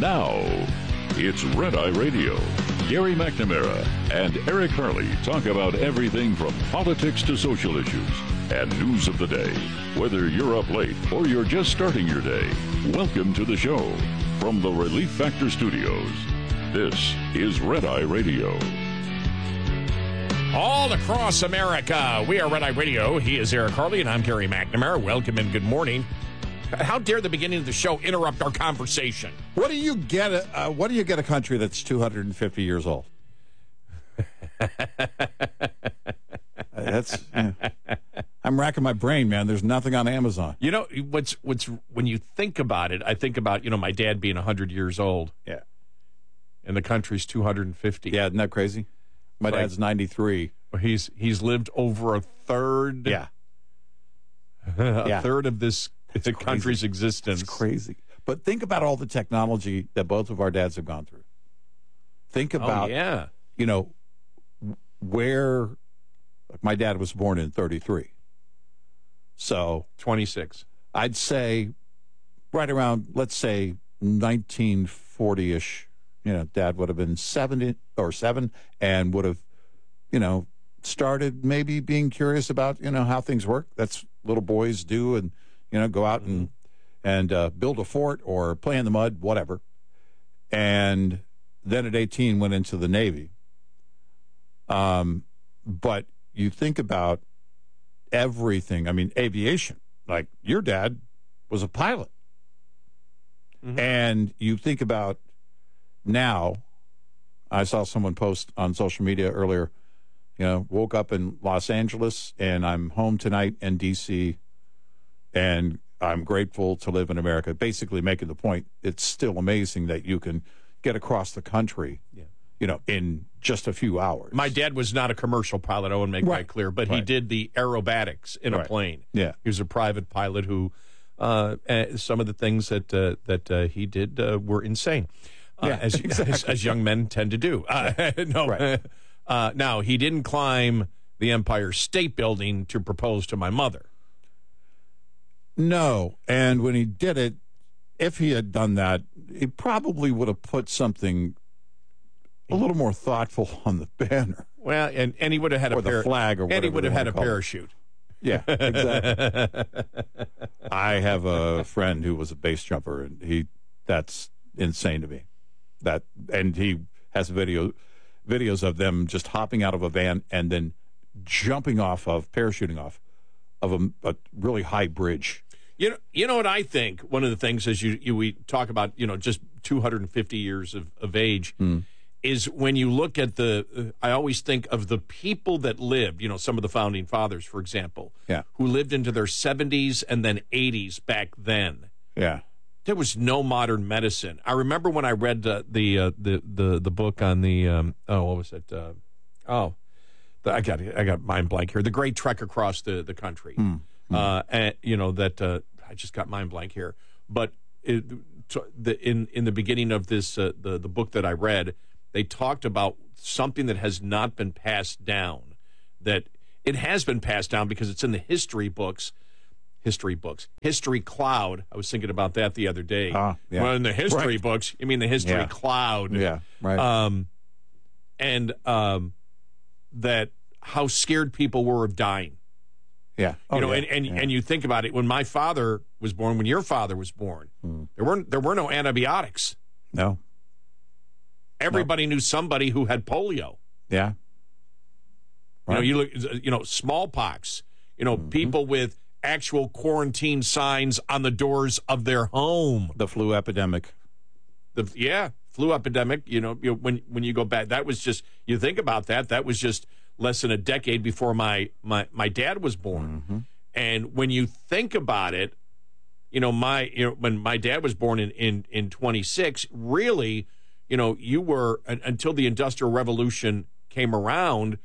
Now, it's Red Eye Radio. Gary McNamara and Eric Harley talk about everything from politics to social issues and news of the day. Whether you're up late or you're just starting your day, welcome to the show. From the Relief Factor Studios, this is Red Eye Radio. All across America, we are Red Eye Radio. He is Eric Harley, and I'm Gary McNamara. Welcome and good morning. How dare the beginning of the show interrupt our conversation? What do you get? What do you get a country that's 250 years old? I'm racking my brain, man. There's nothing on Amazon. You know what's when you think about it, I think about my dad being 100 years old. Yeah, and the country's 250. Yeah, isn't that crazy? My dad's 93. He's lived over a third. Yeah, a third of this country's existence. It's crazy. But think about all the technology that both of our dads have gone through. Think about, where my dad was born in 33. So 26. I'd say right around, let's say 1940-ish, Dad would have been 7 and would have, started maybe being curious about, how things work. That's little boys do, and go out and build a fort or play in the mud, whatever. And then at 18 went into the Navy. But you think about everything. I mean, aviation. Like, your dad was a pilot. Mm-hmm. And you think about now, I saw someone post on social media earlier, woke up in Los Angeles and I'm home tonight in D.C., and I'm grateful to live in America. Basically making the point, it's still amazing that you can get across the country, in just a few hours. My dad was not a commercial pilot, I want to make that clear, but he did the aerobatics in a plane. Yeah. He was a private pilot who, some of the things that he did were insane, as young men tend to do. Now, he didn't climb the Empire State Building to propose to my mother. No, and when he did it, if he had done that, he probably would have put something a little more thoughtful on the banner. Well, and he would have had the flag, or whatever. And he would have had a parachute. Yeah, exactly. I have a friend who was a base jumper, and that's insane to me. And he has videos of them just hopping out of a van and then parachuting off of a really high bridge. You know what I think? One of the things is we talk about, just 250 years of age, is when you look at I always think of the people that lived, some of the founding fathers, for example, who lived into their 70s and then 80s back then. Yeah. There was no modern medicine. I remember when I read the book on the what was it? I got mind blank here. The Great Trek Across the Country. And I just got mind blank here. But in the beginning of this the book that I read, they talked about something that has not been passed down. That it has been passed down because it's in the history cloud. I was thinking about that the other day. Well, in the history books, you mean the history cloud? Yeah, right. That how scared people were of dying. Yeah, and you think about it. When my father was born, when your father was born, there were no antibiotics. No. Everybody knew somebody who had polio. Yeah. Right. You look, smallpox. People with actual quarantine signs on the doors of their home. The flu epidemic. Flu epidemic. When you go back, that was just, you think about that. That was just less than a decade before my dad was born. Mm-hmm. And when you think about it, when my dad was born in 26, really, you were, until the Industrial Revolution came around,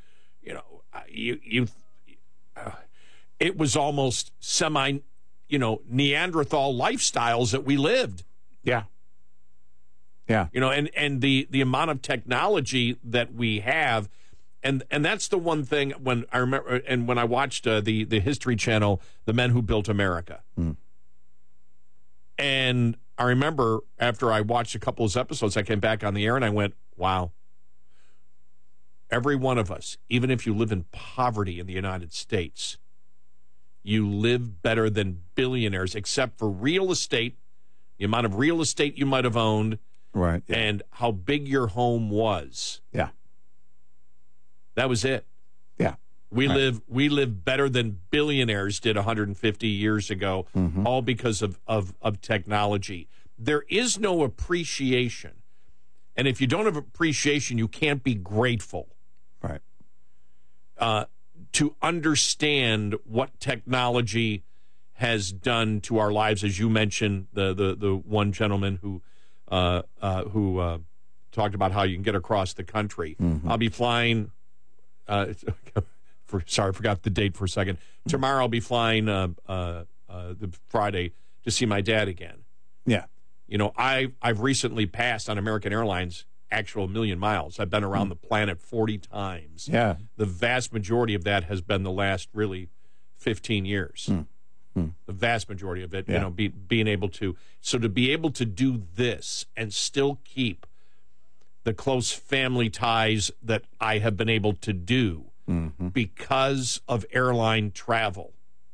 it was almost semi, Neanderthal lifestyles that we lived. Yeah. Yeah. And the amount of technology that we have, and that's the one thing when I remember, and when I watched the History Channel, The Men Who Built America. And I remember after I watched a couple of episodes, I came back on the air and I went, wow. Every one of us, even if you live in poverty in the United States, you live better than billionaires, except for real estate, the amount of real estate you might have owned, right, yeah. and how big your home was. Yeah. That was it. Yeah. We live better than billionaires did 150 years ago, all because of technology. There is no appreciation. And if you don't have appreciation, you can't be grateful. Right. To understand what technology has done to our lives, as you mentioned, the one gentleman who talked about how you can get across the country. I'll be flying. Sorry, I forgot the date for a second. Tomorrow I'll be flying the Friday to see my dad again. Yeah. You know, I've recently passed on American Airlines actual million miles. I've been around the planet 40 times. Yeah. The vast majority of that has been the last really 15 years. The vast majority of it, Yeah. you know, being able to. So to be able to do this and still keep the close family ties that I have been able to do because of airline travel.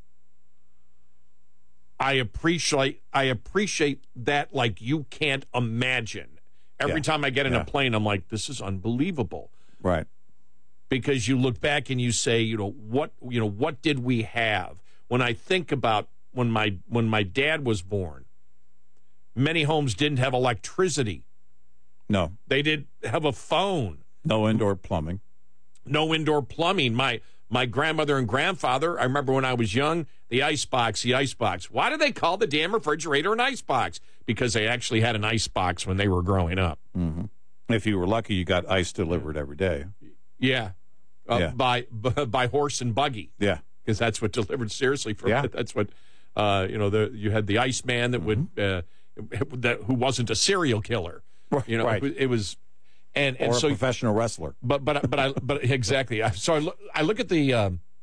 I appreciate that like you can't imagine. Every time I get in a plane, I'm like, this is unbelievable. Right. Because you look back and you say, what did we have? When I think about when my dad was born, many homes didn't have electricity. No. They did have a phone. No indoor plumbing. No indoor plumbing. My grandmother and grandfather, I remember when I was young, the icebox. Why do they call the damn refrigerator an icebox? Because they actually had an icebox when they were growing up. If you were lucky, you got ice delivered every day. Yeah. By horse and buggy. Yeah. Because that's what delivered seriously. That's what, you had the Iceman that would, who wasn't a serial killer. You know, right. It was... And or so, a professional wrestler. But exactly. So I look at the,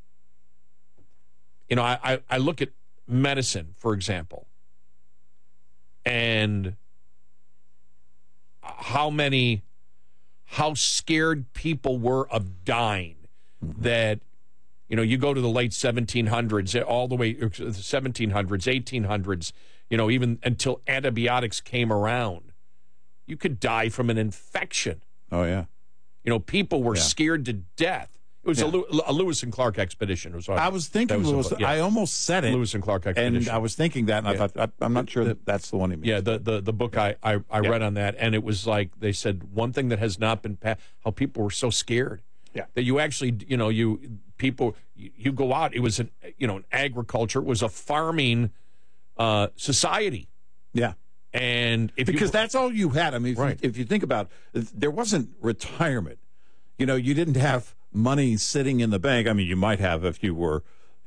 I look at medicine, for example, and how scared people were of dying. That, you go to the late 1700s, all the way 1700s, 1800s, even until antibiotics came around. You could die from an infection. Oh, yeah. People were scared to death. It was a Lewis and Clark expedition. I was thinking Lewis. I almost said it. Lewis and Clark expedition. And I was thinking that, and I thought, I'm not sure that's the one he means. Yeah, the book I read on that, and it was like they said one thing that has not been passed, how people were so scared. Yeah. That you actually, you go out. It was an agriculture. It was a farming society. Yeah. And because that's all you had. I mean, if you think about it, there wasn't retirement. You didn't have money sitting in the bank. I mean, you might have if you were,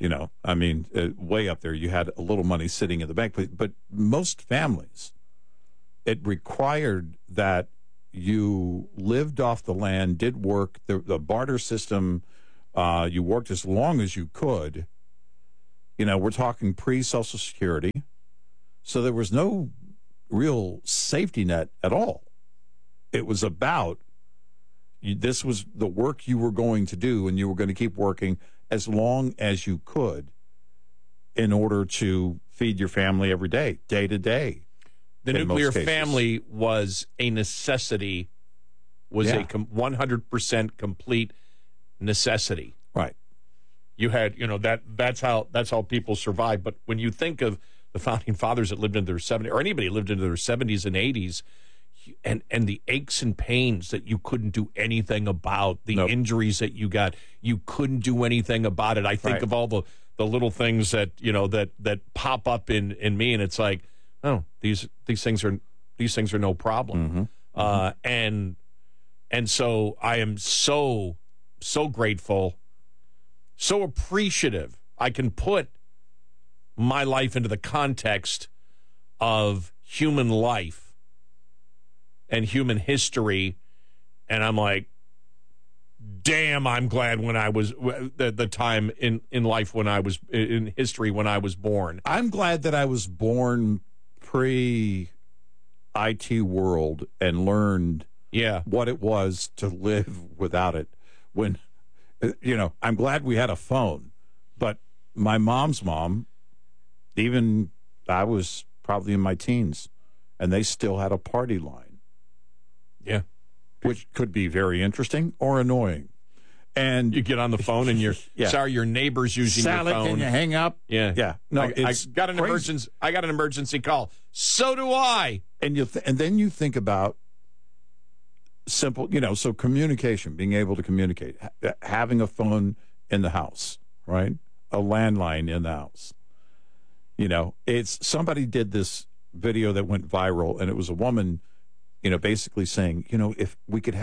way up there. You had a little money sitting in the bank. But most families, it required that you lived off the land, did work, the barter system. You worked as long as you could. We're talking pre-Social Security. So there was no real safety net at all. It was about this was the work you were going to do, and you were going to keep working as long as you could in order to feed your family every day, day to day. The nuclear family was a necessity, was a 100% complete necessity. Right. You had, that's how people survived. But when you think of the founding fathers that lived into their 70s, or anybody lived into their 70s and 80s, and the aches and pains that you couldn't do anything about, the injuries that you got, you couldn't do anything about it. I think of all the little things that that pop up in me, and it's like, oh, these things are no problem. And so I am so grateful, so appreciative. I can put my life into the context of human life and human history, and I'm like, damn, I'm glad when I was the time in life when I was in history when I was born. I'm glad that I was born pre IT world and learned Yeah. what it was to live without it. When, I'm glad we had a phone, but my mom's mom, even I was probably in my teens, and they still had a party line. Yeah. Which could be very interesting or annoying. And you get on the phone and you're sorry, your neighbor's using Sally, your phone. can you hang up? Yeah. No, I got an emergency. I got an emergency call. So do I. And and then you think about simple, so communication, being able to communicate, having a phone in the house, right? A landline in the house. It's somebody did this video that went viral, and it was a woman, basically saying, if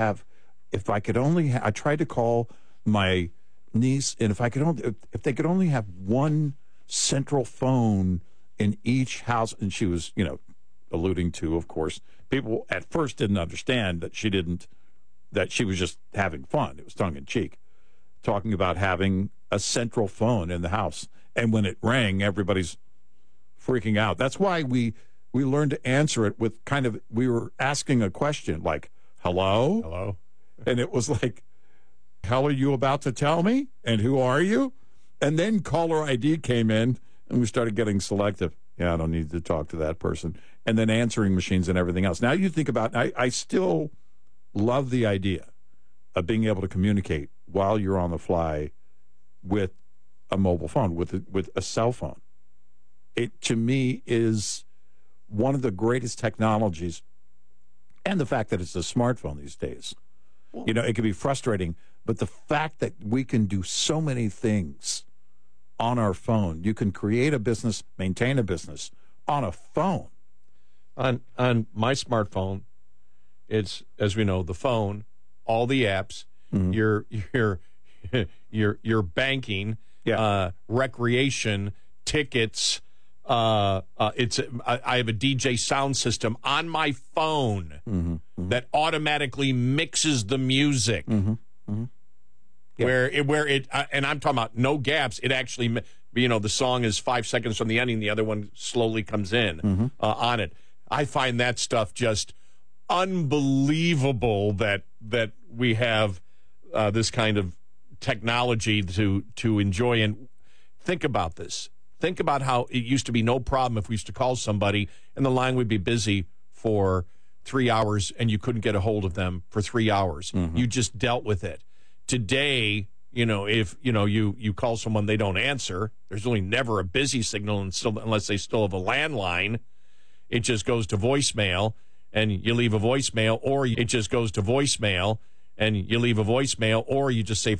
I could only, I tried to call my niece, and if they could only have one central phone in each house, and she was, alluding to, of course, people at first didn't understand that she was just having fun. It was tongue in cheek, talking about having a central phone in the house, and when it rang, everybody's freaking out. That's why we learned to answer it with we were asking a question like, hello? Hello? And it was like, hell are you about to tell me? And who are you? And then caller ID came in, and we started getting selective. Yeah, I don't need to talk to that person. And then answering machines and everything else. Now you think about, I still love the idea of being able to communicate while you're on the fly with a mobile phone, with a cell phone. It, to me, is one of the greatest technologies, and the fact that it's a smartphone these days. It can be frustrating, but the fact that we can do so many things on our phone, you can create a business, maintain a business on a phone. On my smartphone, it's, as we know, the phone, all the apps, your banking, recreation, tickets. I have a DJ sound system on my phone that automatically mixes the music. Where it and I'm talking about no gaps. It actually, the song is 5 seconds from the ending, the other one slowly comes in on it. I find that stuff just unbelievable that we have this kind of technology to enjoy. And think about this. Think about how it used to be no problem if we used to call somebody and the line would be busy for 3 hours and you couldn't get a hold of them for 3 hours. You just dealt with it. Today, if you call someone, they don't answer. There's really never a busy signal unless they still have a landline. It just goes to voicemail and you leave a voicemail, or it just goes to voicemail and you leave a voicemail, or you just say,